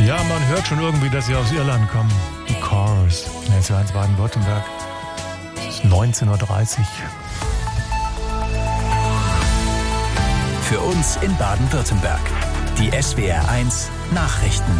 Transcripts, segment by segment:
Ja, man hört schon irgendwie, dass sie aus Irland kommen. Die Cars. SWR1 Baden-Württemberg. Es ist 19:30 Uhr. Für uns in Baden-Württemberg. Die SWR1 Nachrichten.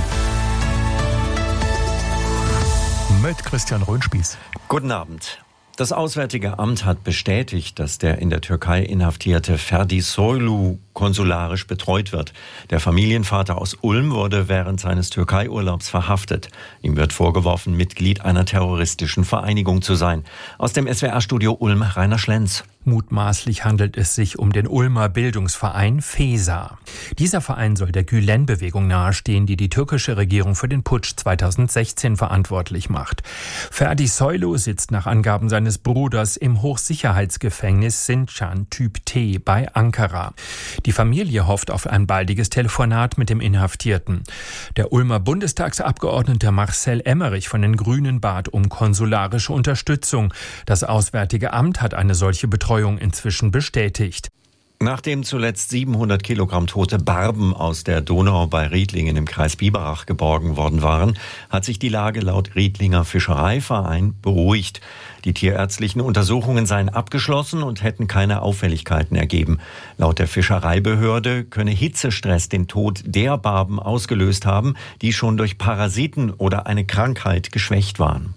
Mit Christian Röhnspieß. Guten Abend. Das Auswärtige Amt hat bestätigt, dass der in der Türkei inhaftierte Ferdi Soylu konsularisch betreut wird. Der Familienvater aus Ulm wurde während seines Türkei-Urlaubs verhaftet. Ihm wird vorgeworfen, Mitglied einer terroristischen Vereinigung zu sein. Aus dem SWR-Studio Ulm, Rainer Schlenz. Mutmaßlich handelt es sich um den Ulmer Bildungsverein FESA. Dieser Verein soll der Gülen-Bewegung nahestehen, die die türkische Regierung für den Putsch 2016 verantwortlich macht. Ferdi Soylu sitzt nach Angaben seines Bruders im Hochsicherheitsgefängnis Sincan Typ T bei Ankara. Die Familie hofft auf ein baldiges Telefonat mit dem Inhaftierten. Der Ulmer Bundestagsabgeordnete Marcel Emmerich von den Grünen bat um konsularische Unterstützung. Das Auswärtige Amt hat eine solche Betreuung inzwischen bestätigt. Nachdem zuletzt 700 Kilogramm tote Barben aus der Donau bei Riedlingen im Kreis Biberach geborgen worden waren, hat sich die Lage laut Riedlinger Fischereiverein beruhigt. Die tierärztlichen Untersuchungen seien abgeschlossen und hätten keine Auffälligkeiten ergeben. Laut der Fischereibehörde könne Hitzestress den Tod der Barben ausgelöst haben, die schon durch Parasiten oder eine Krankheit geschwächt waren.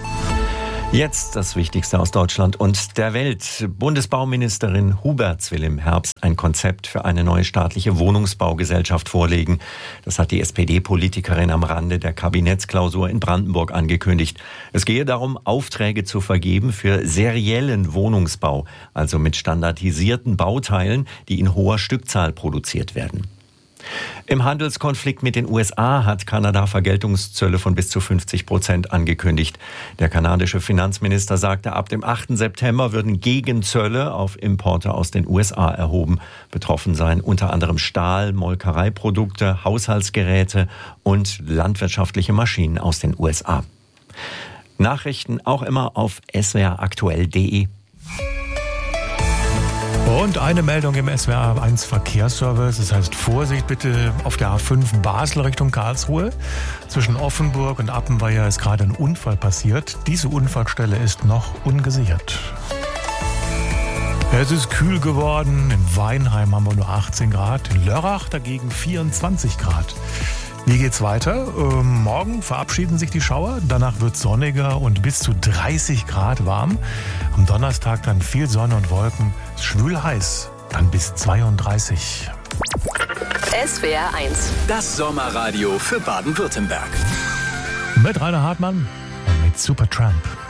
Jetzt das Wichtigste aus Deutschland und der Welt. Bundesbauministerin Huberts will im Herbst ein Konzept für eine neue staatliche Wohnungsbaugesellschaft vorlegen. Das hat die SPD-Politikerin am Rande der Kabinettsklausur in Brandenburg angekündigt. Es gehe darum, Aufträge zu vergeben für seriellen Wohnungsbau, also mit standardisierten Bauteilen, die in hoher Stückzahl produziert werden. Im Handelskonflikt mit den USA hat Kanada Vergeltungszölle von bis zu 50% angekündigt. Der kanadische Finanzminister sagte, ab dem 8. September würden Gegenzölle auf Importe aus den USA erhoben. Betroffen seien unter anderem Stahl, Molkereiprodukte, Haushaltsgeräte und landwirtschaftliche Maschinen aus den USA. Nachrichten auch immer auf swraktuell.de. Und eine Meldung im SWR1 Verkehrsservice. Das heißt, Vorsicht bitte auf der A5 Basel Richtung Karlsruhe. Zwischen Offenburg und Appenweier ist gerade ein Unfall passiert. Diese Unfallstelle ist noch ungesichert. Es ist kühl geworden. In Weinheim haben wir nur 18 Grad. In Lörrach dagegen 24 Grad. Wie geht's weiter? Morgen verabschieden sich die Schauer, danach wird es sonniger und bis zu 30 Grad warm. Am Donnerstag dann viel Sonne und Wolken, schwül heiß, dann bis 32. SWR1. Das Sommerradio für Baden-Württemberg. Mit Rainer Hartmann und mit Supertramp.